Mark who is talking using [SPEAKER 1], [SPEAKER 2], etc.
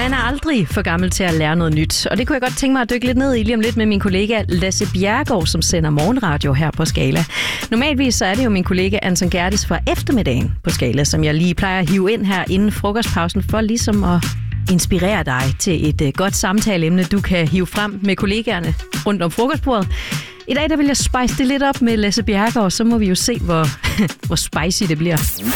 [SPEAKER 1] Man er aldrig for gammel til at lære noget nyt, og det kunne jeg godt tænke mig at dykke lidt ned i lige om lidt med min kollega Lasse Bjerregaard, som sender morgenradio her på Skala. Normalvis så er det jo min kollega Anton Gertis fra eftermiddagen på Skala, som jeg lige plejer at hive ind her inden frokostpausen for ligesom at inspirere dig til et godt samtaleemne, du kan hive frem med kollegaerne rundt om frokostbordet. I dag der vil jeg spice det lidt op med Lasse Bjerregaard, så må vi jo se, hvor spicy det bliver.